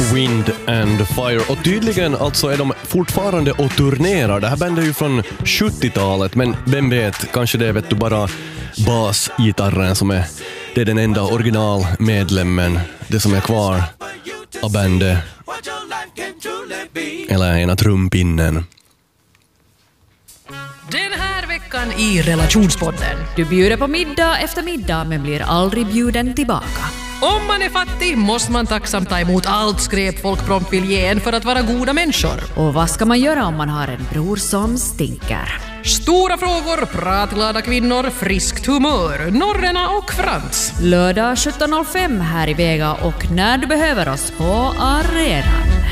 Wind and Fire. Och tydligen alltså är de fortfarande och turnerar. Det här bandet är ju från 70-talet, men vem vet, kanske det är vet du bara basgitarren som är, det är den enda originalmedlemmen, det som är kvar av bandet. Eller ena trumpinnen. Den här veckan i Relationspodden. Du bjuder på middag efter middag men blir aldrig bjuden tillbaka. Om man är fattig måste man tacksamt ta emot allt skräp folk prompt vill ge en för att vara goda människor. Och vad ska man göra om man har en bror som stinker? Stora frågor, pratglada kvinnor, friskt humör, Norrena och Frans. Lördag 17.05 här i Vega och när du behöver oss på arenan.